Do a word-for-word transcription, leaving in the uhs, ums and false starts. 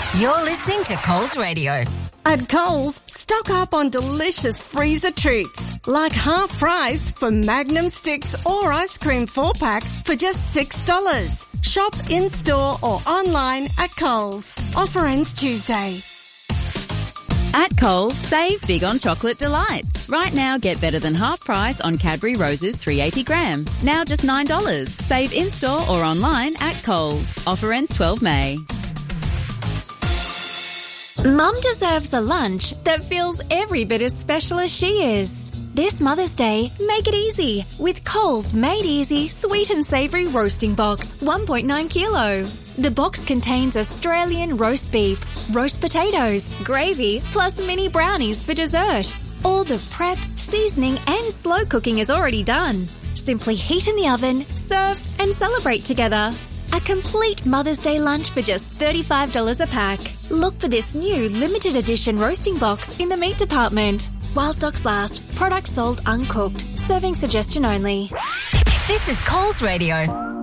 You're listening to Coles Radio. At Coles, stock up on delicious freezer treats like half price for Magnum sticks or ice cream four pack for just six dollars. Shop in-store or online at Coles. Offer ends Tuesday. At Coles, save big on chocolate delights. Right now, get better than half price on Cadbury Roses three hundred eighty gram. Now just nine dollars. Save in-store or online at Coles. Offer ends twelve May. Mum deserves a lunch that feels every bit as special as she is. This Mother's Day, make it easy with Coles Made Easy Sweet and Savoury Roasting Box, one point nine kilo. The box contains Australian roast beef, roast potatoes, gravy, plus mini brownies for dessert. All the prep, seasoning and slow cooking is already done. Simply heat in the oven, serve and celebrate together. A complete Mother's Day lunch for just thirty-five dollars a pack. Look for this new limited edition roasting box in the meat department. While stocks last, products sold uncooked. Serving suggestion only. This is Coles Radio.